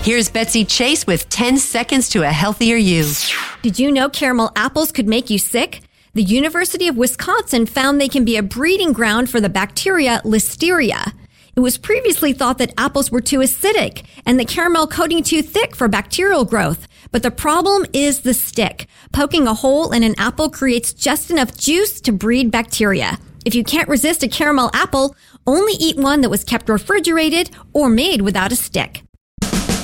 Here's Betsy Chase with 10 seconds to a healthier you. Did you know caramel apples could make you sick? The University of Wisconsin found they can be a breeding ground for the bacteria Listeria. It was previously thought that apples were too acidic and the caramel coating too thick for bacterial growth. But the problem is the stick. Poking a hole in an apple creates just enough juice to breed bacteria. If you can't resist a caramel apple, only eat one that was kept refrigerated or made without a stick.